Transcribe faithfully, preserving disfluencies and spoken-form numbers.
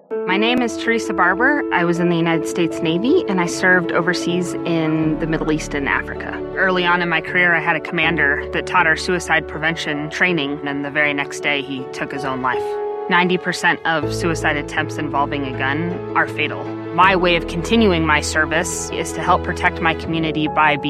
My name is Teresa Barber. I was in the United States Navy, and I served overseas in the Middle East and Africa. Early on in my career, I had a commander that taught our suicide prevention training, and the very next day, he took his own life. ninety percent of suicide attempts involving a gun are fatal. My way of continuing my service is to help protect my community by being